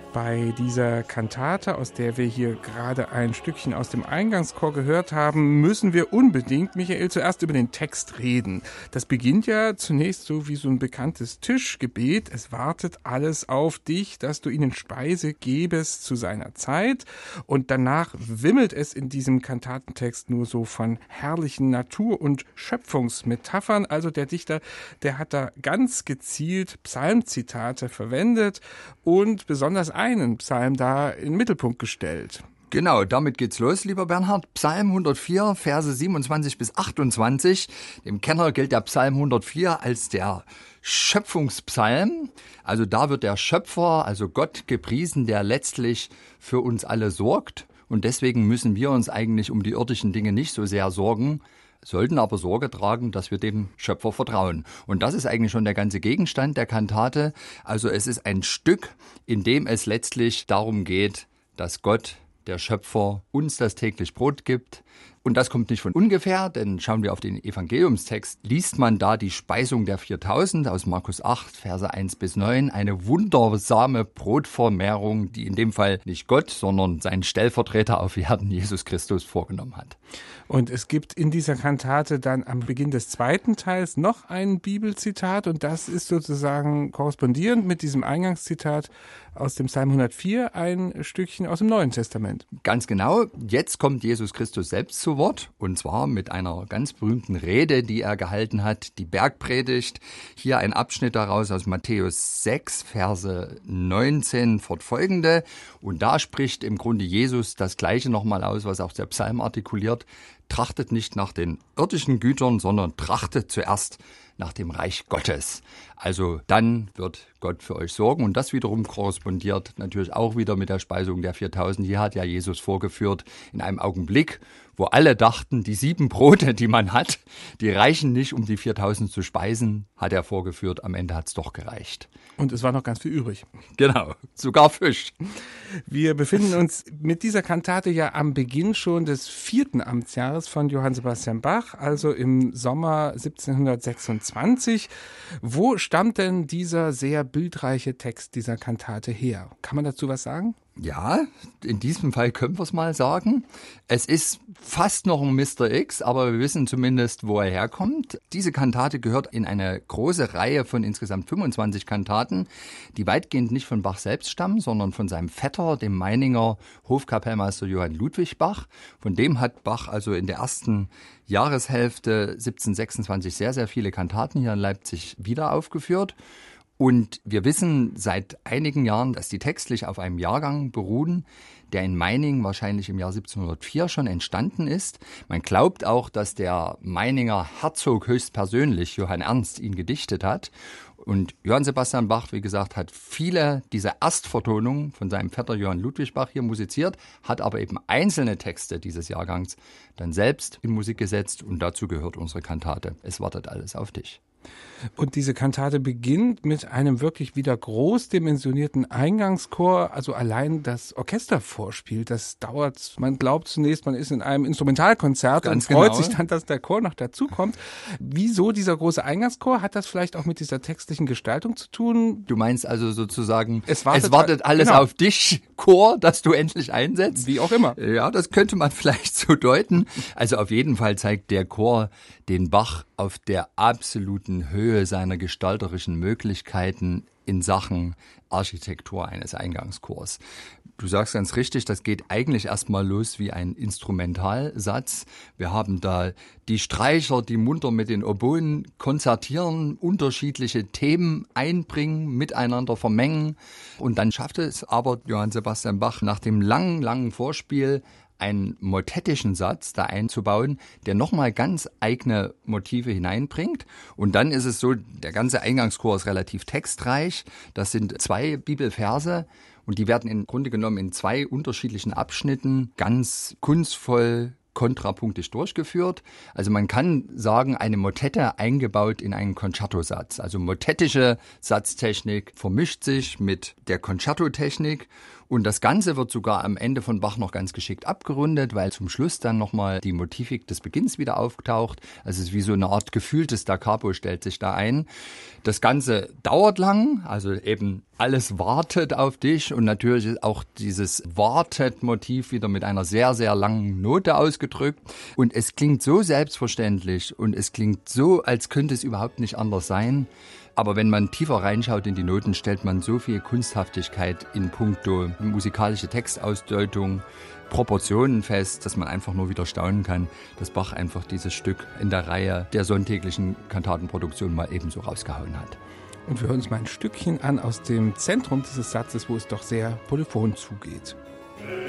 Bei dieser Kantate, aus der wir hier gerade ein Stückchen aus dem Eingangschor gehört haben, müssen wir unbedingt, Michael, zuerst über den Text reden. Das beginnt ja zunächst so wie so ein bekanntes Tischgebet. Es wartet alles auf dich, dass du ihnen Speise gebest zu seiner Zeit. Und danach wimmelt es in diesem Kantatentext nur so von herrlichen Natur- und Schöpfungsmetaphern. Also der Dichter, der hat da ganz gezielt Psalmzitate verwendet und besonders einen Psalm da in den Mittelpunkt gestellt. Genau, damit geht's los, lieber Bernhard. Psalm 104, Verse 27 bis 28. Dem Kenner gilt der Psalm 104 als der Schöpfungspsalm. Also da wird der Schöpfer, also Gott, gepriesen, der letztlich für uns alle sorgt. Und deswegen müssen wir uns eigentlich um die irdischen Dinge nicht so sehr sorgen, sollten aber Sorge tragen, dass wir dem Schöpfer vertrauen. Und das ist eigentlich schon der ganze Gegenstand der Kantate. Also es ist ein Stück, in dem es letztlich darum geht, dass Gott, der Schöpfer, uns das täglich Brot gibt. Und das kommt nicht von ungefähr, denn schauen wir auf den Evangeliumstext, liest man da die Speisung der 4000 aus Markus 8, Verse 1 bis 9. Eine wundersame Brotvermehrung, die in dem Fall nicht Gott, sondern sein Stellvertreter auf Erden, Jesus Christus, vorgenommen hat. Und es gibt in dieser Kantate dann am Beginn des zweiten Teils noch ein Bibelzitat und das ist sozusagen korrespondierend mit diesem Eingangszitat aus dem Psalm 104 ein Stückchen aus dem Neuen Testament. Ganz genau. Jetzt kommt Jesus Christus selbst zu Wort und zwar mit einer ganz berühmten Rede, die er gehalten hat, die Bergpredigt. Hier ein Abschnitt daraus aus Matthäus 6, Verse 19 fortfolgende. Und da spricht im Grunde Jesus das Gleiche nochmal aus, was auch der Psalm artikuliert. Trachtet nicht nach den irdischen Gütern, sondern trachtet zuerst nach dem Reich Gottes. Also dann wird Gott für euch sorgen und das wiederum korrespondiert natürlich auch wieder mit der Speisung der 4000. Hier hat ja Jesus vorgeführt in einem Augenblick, wo alle dachten, die 7 Brote, die man hat, die reichen nicht, um die 4000 zu speisen, hat er vorgeführt. Am Ende hat es doch gereicht. Und es war noch ganz viel übrig. Genau, sogar Fisch. Wir befinden uns mit dieser Kantate ja am Beginn schon des 4. Amtsjahres von Johann Sebastian Bach, also im Sommer 1726. Wo stammt denn dieser sehr bildreiche Text dieser Kantate her? Kann man dazu was sagen? Ja, in diesem Fall können wir es mal sagen. Es ist fast noch ein Mr. X, aber wir wissen zumindest, wo er herkommt. Diese Kantate gehört in eine große Reihe von insgesamt 25 Kantaten, die weitgehend nicht von Bach selbst stammen, sondern von seinem Vetter, dem Meininger Hofkapellmeister Johann Ludwig Bach. Von dem hat Bach also in der ersten Jahreshälfte 1726 sehr, sehr viele Kantaten hier in Leipzig wieder aufgeführt. Und wir wissen seit einigen Jahren, dass die textlich auf einem Jahrgang beruhen, der in Meiningen wahrscheinlich im Jahr 1704 schon entstanden ist. Man glaubt auch, dass der Meininger Herzog höchstpersönlich, Johann Ernst, ihn gedichtet hat. Und Johann Sebastian Bach, wie gesagt, hat viele dieser Erstvertonungen von seinem Vetter Johann Ludwig Bach hier musiziert, hat aber eben einzelne Texte dieses Jahrgangs dann selbst in Musik gesetzt und dazu gehört unsere Kantate. Es wartet alles auf dich. Und diese Kantate beginnt mit einem wirklich wieder großdimensionierten Eingangschor. Also allein das Orchestervorspiel, das dauert, man glaubt zunächst, man ist in einem Instrumentalkonzert Ganz und freut genau. sich dann, dass der Chor noch dazukommt. Wieso dieser große Eingangschor? Hat das vielleicht auch mit dieser textlichen Gestaltung zu tun? Du meinst also sozusagen, es wartet alles genau. auf dich, Chor, dass du endlich einsetzt? Wie auch immer. Ja, das könnte man vielleicht so deuten. Also auf jeden Fall zeigt der Chor den Bach auf der absoluten Höhe seiner gestalterischen Möglichkeiten in Sachen Architektur eines Eingangschors. Du sagst ganz richtig, das geht eigentlich erstmal los wie ein Instrumentalsatz. Wir haben da die Streicher, die munter mit den Oboen konzertieren, unterschiedliche Themen einbringen, miteinander vermengen. Und dann schaffte es aber Johann Sebastian Bach nach dem langen Vorspiel einen motettischen Satz da einzubauen, der nochmal ganz eigene Motive hineinbringt. Und dann ist es so, der ganze Eingangschor ist relativ textreich. Das sind 2 Bibelverse und die werden im Grunde genommen in 2 unterschiedlichen Abschnitten ganz kunstvoll kontrapunktisch durchgeführt. Also man kann sagen, eine Motette eingebaut in einen Concertosatz. Also motettische Satztechnik vermischt sich mit der Concertotechnik Und das Ganze wird sogar am Ende von Bach noch ganz geschickt abgerundet, weil zum Schluss dann nochmal die Motivik des Beginns wieder auftaucht. Also es ist wie so eine Art gefühltes Da Capo stellt sich da ein. Das Ganze dauert lang, also eben alles wartet auf dich und natürlich ist auch dieses Wartet-Motiv wieder mit einer sehr, sehr langen Note ausgedrückt. Und es klingt so selbstverständlich und es klingt so, als könnte es überhaupt nicht anders sein. Aber wenn man tiefer reinschaut in die Noten, stellt man so viel Kunsthaftigkeit in puncto musikalische Textausdeutung, Proportionen fest, dass man einfach nur wieder staunen kann, dass Bach einfach dieses Stück in der Reihe der sonntäglichen Kantatenproduktion mal ebenso rausgehauen hat. Und wir hören uns mal ein Stückchen an aus dem Zentrum dieses Satzes, wo es doch sehr polyphon zugeht.